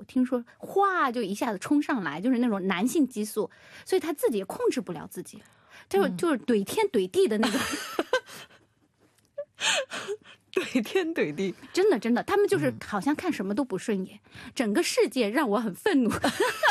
听说哗就一下子冲上来，就是那种男性激素，所以他自己也控制不了自己，就是怼天怼地的那种。 怼天怼地， 真的真的，他们就是好像看什么都不顺眼，整个世界让我很愤怒。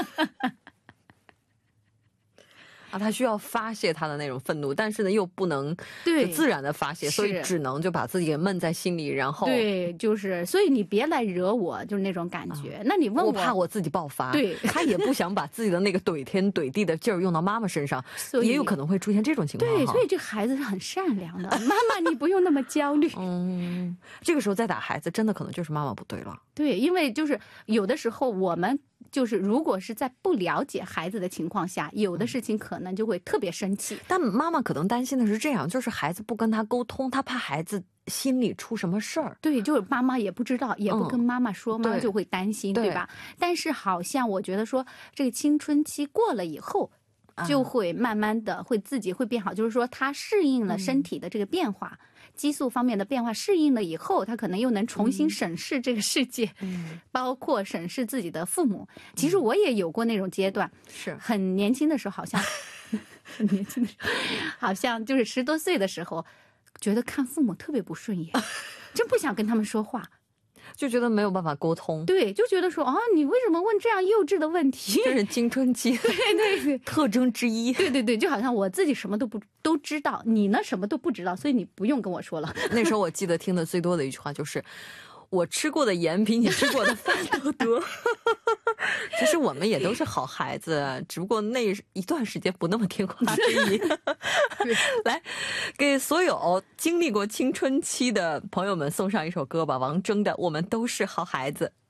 啊，他需要发泄他的那种愤怒，但是呢又不能对就自然的发泄，所以是只能就把自己给闷在心里，然后对，就是所以你别来惹我，就是那种感觉。那你问我怕我自己爆发， 对他也不想把自己的那个怼天怼地的劲儿用到妈妈身上， 所以也有可能会出现这种情况。 对， 哈所以这个孩子是很善良的，妈妈你不用那么焦虑。 这个时候再打孩子，真的可能就是妈妈不对了。 对，因为就是有的时候我们就是如果是在不了解孩子的情况下，有的事情可能就会特别生气。 但妈妈可能担心的是这样，就是孩子不跟他沟通，他怕孩子心里出什么事儿。 对，就是妈妈也不知道，也不跟妈妈说，妈妈对就会担心， 对对吧？但是好像我觉得说，这个青春期过了以后，就会慢慢的会自己会变好，就是说他适应了身体的这个变化，激素方面的变化适应了以后，他可能又能重新审视这个世界，包括审视自己的父母。其实我也有过那种阶段， 是很年轻的时候，好像很年轻的时候，好像就是10多岁的时候，觉得看父母特别不顺眼，真不想跟他们说话。 就觉得没有办法沟通， 对，就觉得说啊，你为什么问这样幼稚的问题？ 这是青春期对特征之一。 对对对，就好像我自己什么都知道，你呢什么都不知道，所以你不用跟我说了。 那时候我记得听的最多的一句话就是我吃过的盐比你吃过的饭都多。其实我们也都是好孩子，只不过那一段时间不那么听话而已。来，给所有经历过青春期的朋友们送上一首歌吧，王铮的《我们都是好孩子》。